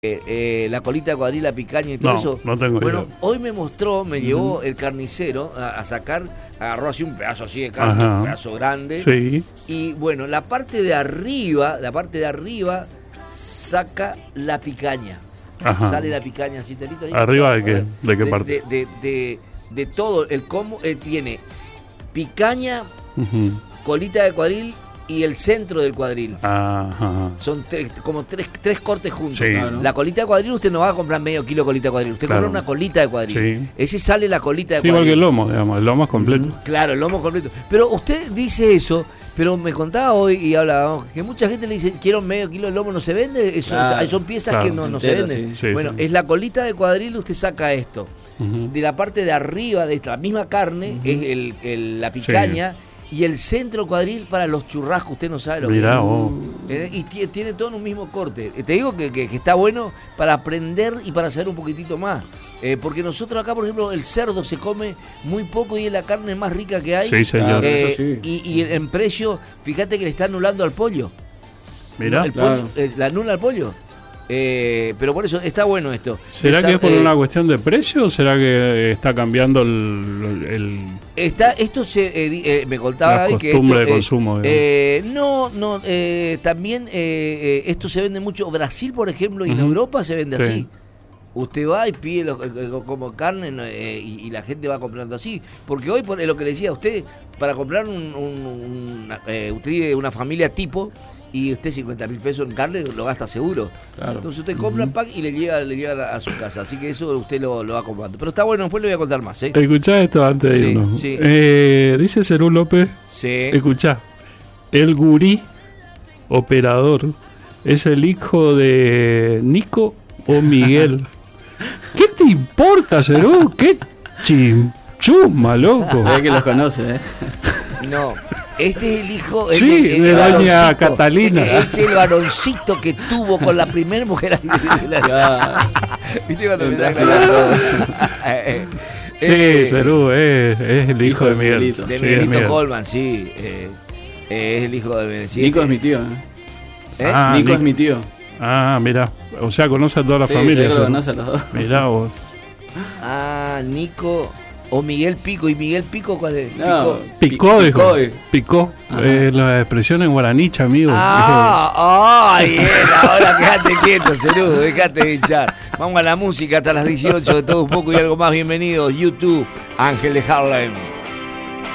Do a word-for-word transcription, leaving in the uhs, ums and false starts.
Eh, eh, la colita de cuadril, la picaña y todo no, eso. No tengo bueno, idea. hoy me mostró, me Uh-huh. llevó el carnicero a, a sacar, agarró así un pedazo así de carne, Ajá. un pedazo grande. Sí. Y bueno, la parte de arriba, la parte de arriba saca la picaña. Ajá. Sale la picaña así, telito, ahí. ¿Arriba de qué? ¿De qué de, parte? De, de, de, de todo, el combo eh, tiene picaña, Uh-huh. colita de cuadril y el centro del cuadril. Ajá. Son tres, como tres, tres cortes juntos. Sí. Claro. La colita de cuadril, usted no va a comprar medio kilo de colita de cuadril. Usted Claro. compra una colita de cuadril. Sí. Ese sale la colita de Sí, cuadril. igual que el lomo, digamos, el lomo es completo. Claro, el lomo completo. Pero usted dice eso, pero me contaba hoy y hablábamos que mucha gente le dice, quiero medio kilo de lomo, no se vende. Eso, Claro. son piezas Claro. que no, no Entero, se venden. sí. Sí, bueno, sí. es la colita de cuadril, usted saca esto. Uh-huh. De la parte de arriba de esta misma carne, uh-huh. es el, el, la picaña. Sí. Y el centro cuadril para los churrascos, usted no sabe lo Mirá, que es. oh. Eh, y t- tiene todo en un mismo corte. Eh, te digo que, que, que está bueno para aprender y para saber un poquitito más. Eh, porque nosotros acá, por ejemplo, el cerdo se come muy poco y es la carne más rica que hay. Sí, señor. Eh, Eso sí. y, y en precio, fíjate que le está anulando al pollo. Mirá. El Claro. pollo eh, la anula al pollo. Eh, pero por eso está bueno esto. ¿Será Esa, que es por eh, una cuestión de precio o será que está cambiando el... el... Está, esto se eh, di- eh, me contaba La Gaby que costumbre esto, de consumo, digamos. eh, no, no, eh, también eh, eh, esto se vende mucho. Brasil, por ejemplo, y en Ujú. Europa se vende Sí. así. Usted va y pide lo- eh, como carne no, eh, y, y la gente va comprando así. Porque hoy, por eh, lo que le decía a usted, para comprar un, un- una, eh, usted tiene una familia tipo y usted cincuenta mil pesos en carne lo gasta seguro. Claro. Entonces usted compra el pack y le llega, le llega a su casa. Así que eso usted lo, lo va comprando. Pero está bueno, después le voy a contar más. ¿eh? Escuchá esto antes de Sí, irnos. sí. Eh, dice Cerú López, Sí. escuchá, el gurí operador es el hijo de Nico o Miguel. ¿Qué te importa, Cerú? ¿Qué chinchuma, loco? Se ve que los conoce, ¿eh? No, este es el hijo Sí, el- el de doña varoncito. Catalina. Eh, Es el varoncito que tuvo con la primera mujer. ¿Viste cuando me Entra da la- Eh, Sí, eh, Cerú, es, es el hijo, hijo de de Miguel. Miguelito. De Sí, es Miguelito Miguel. Colman, sí. eh, eh, es el hijo de Miguel. sí, Nico eh, es mi tío, ¿eh? ¿eh? Ah, Nico Nico. es mi tío. Ah, mira, o sea, conoce a toda la Sí, familia. se ve que lo Cerú. conoce a los dos. Mirá vos. Ah, Nico o Miguel Pico. ¿Y Miguel Pico cuál es? No, Picó, Pi- dijo. picó, eh. Picó. Ajá. Eh, la expresión en guaranicha, amigo. Ah, ay, bien, ahora quédate quieto, Cerú, dejate de hinchar. Vamos a la música hasta las dieciocho, de todo un poco y algo más. Bienvenidos, YouTube, Ángel de Harlem.